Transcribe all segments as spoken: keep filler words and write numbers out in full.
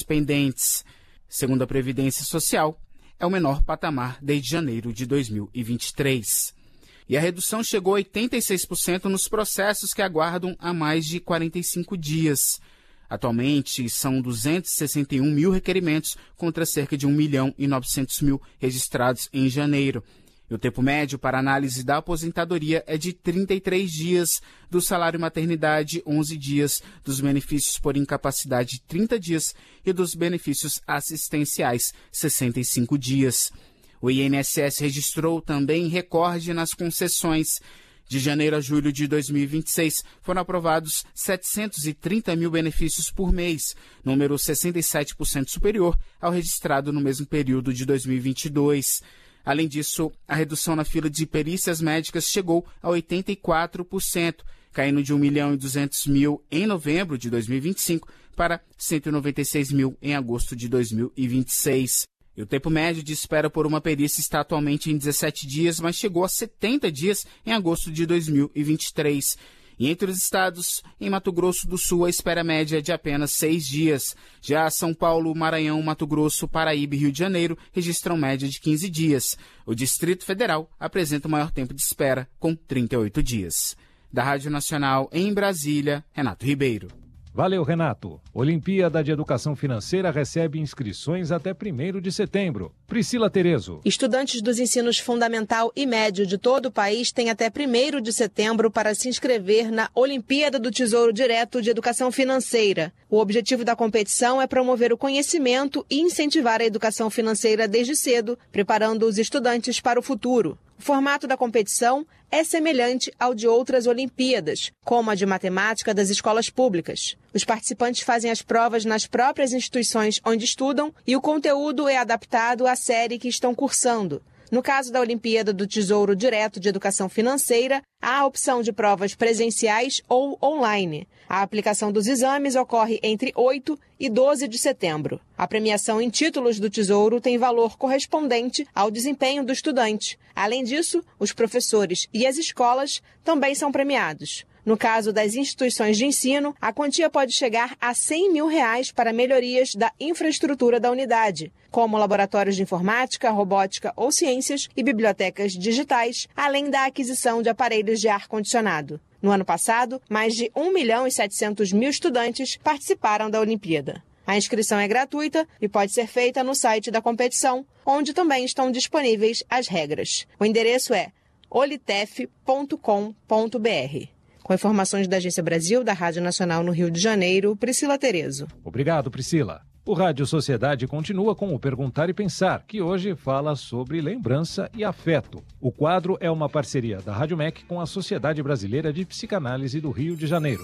dependentes. Segundo a Previdência Social, é o menor patamar desde janeiro de dois mil e vinte e três. E a redução chegou a oitenta e seis por cento nos processos que aguardam há mais de quarenta e cinco dias. Atualmente, são duzentos e sessenta e um mil requerimentos contra cerca de um milhão e novecentos mil registrados em janeiro. E o tempo médio para análise da aposentadoria é de trinta e três dias, do salário maternidade, onze dias, dos benefícios por incapacidade, trinta dias e dos benefícios assistenciais, sessenta e cinco dias. O I N S S registrou também recorde nas concessões. De janeiro a julho de dois mil e vinte e seis, foram aprovados setecentos e trinta mil benefícios por mês, número sessenta e sete por cento superior ao registrado no mesmo período de dois mil e vinte e dois. Além disso, a redução na fila de perícias médicas chegou a oitenta e quatro por cento, caindo de um milhão e duzentos mil em novembro de dois mil e vinte e cinco para cento e noventa e seis mil em agosto de dois mil e vinte e seis. E o tempo médio de espera por uma perícia está atualmente em dezessete dias, mas chegou a setenta dias em agosto de dois mil e vinte e três. E entre os estados, em Mato Grosso do Sul, a espera média é de apenas seis dias. Já São Paulo, Maranhão, Mato Grosso, Paraíba e Rio de Janeiro registram média de quinze dias. O Distrito Federal apresenta o maior tempo de espera, com trinta e oito dias. Da Rádio Nacional, em Brasília, Renato Ribeiro. Valeu, Renato. Olimpíada de Educação Financeira recebe inscrições até primeiro de setembro. Priscila Terezo. Estudantes dos ensinos fundamental e médio de todo o país têm até primeiro de setembro para se inscrever na Olimpíada do Tesouro Direto de Educação Financeira. O objetivo da competição é promover o conhecimento e incentivar a educação financeira desde cedo, preparando os estudantes para o futuro. O formato da competição é semelhante ao de outras Olimpíadas, como a de matemática das escolas públicas. Os participantes fazem as provas nas próprias instituições onde estudam e o conteúdo é adaptado à série que estão cursando. No caso da Olimpíada do Tesouro Direto de Educação Financeira, há a opção de provas presenciais ou online. A aplicação dos exames ocorre entre oito e doze de setembro. A premiação em títulos do Tesouro tem valor correspondente ao desempenho do estudante. Além disso, os professores e as escolas também são premiados. No caso das instituições de ensino, a quantia pode chegar a cem mil reais para melhorias da infraestrutura da unidade, como laboratórios de informática, robótica ou ciências e bibliotecas digitais, além da aquisição de aparelhos de ar-condicionado. No ano passado, mais de um milhão e setecentos mil estudantes participaram da Olimpíada. A inscrição é gratuita e pode ser feita no site da competição, onde também estão disponíveis as regras. O endereço é olitef ponto com ponto br. Com informações da Agência Brasil, da Rádio Nacional no Rio de Janeiro, Priscila Terezo. Obrigado, Priscila. O Rádio Sociedade continua com o Perguntar e Pensar, que hoje fala sobre lembrança e afeto. O quadro é uma parceria da Rádio M E C com a Sociedade Brasileira de Psicanálise do Rio de Janeiro.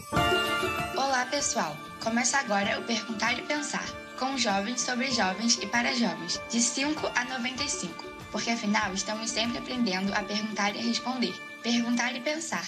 Olá, pessoal. Começa agora o Perguntar e Pensar, com jovens sobre jovens e para jovens, de cinco a noventa e cinco. Porque, afinal, estamos sempre aprendendo a perguntar e a responder. Perguntar e Pensar.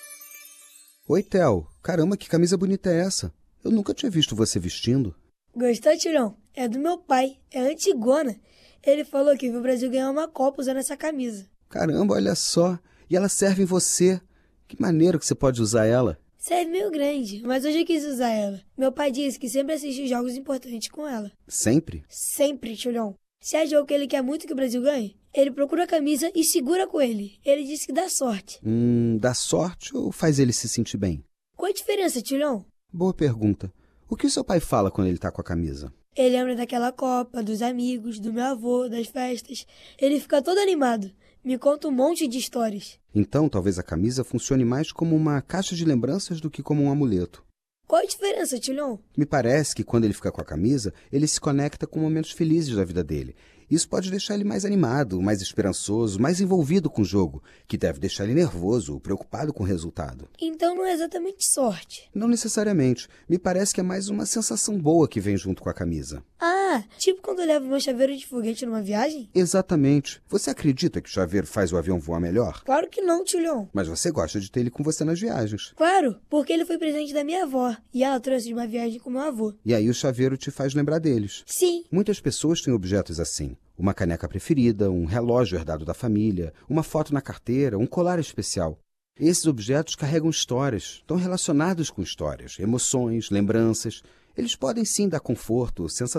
Oi, Theo. Caramba, que camisa bonita é essa? Eu nunca tinha visto você vestindo. Gostou, Tirão? É do meu pai. É antigona. Ele falou que viu o Brasil ganhar uma Copa usando essa camisa. Caramba, olha só. E ela serve em você. Que maneiro que você pode usar ela. Serve meio grande, mas hoje eu quis usar ela. Meu pai disse que sempre assiste jogos importantes com ela. Sempre? Sempre, Tirão. Se é jogo que ele quer muito que o Brasil ganhe, ele procura a camisa e segura com ele. Ele disse que dá sorte. Hum, dá sorte ou faz ele se sentir bem? Qual a diferença, Tirão? Boa pergunta. O que o seu pai fala quando ele tá com a camisa? Ele lembra daquela Copa, dos amigos, do meu avô, das festas. Ele fica todo animado. Me conta um monte de histórias. Então, talvez a camisa funcione mais como uma caixa de lembranças do que como um amuleto. Qual a diferença, Tilhão? Me parece que quando ele fica com a camisa, ele se conecta com momentos felizes da vida dele. Isso pode deixar ele mais animado, mais esperançoso, mais envolvido com o jogo, que deve deixar ele nervoso, preocupado com o resultado. Então não é exatamente sorte. Não necessariamente. Me parece que é mais uma sensação boa que vem junto com a camisa. Ah, tipo quando eu levo meu chaveiro de foguete numa viagem? Exatamente. Você acredita que o chaveiro faz o avião voar melhor? Claro que não, Tilhão. Mas você gosta de ter ele com você nas viagens. Claro, porque ele foi presente da minha avó e ela trouxe de uma viagem com meu avô. E aí o chaveiro te faz lembrar deles. Sim. Muitas pessoas têm objetos assim. Uma caneca preferida, um relógio herdado da família, uma foto na carteira, um colar especial. Esses objetos carregam histórias, estão relacionados com histórias, emoções, lembranças. Eles podem sim dar conforto, sensação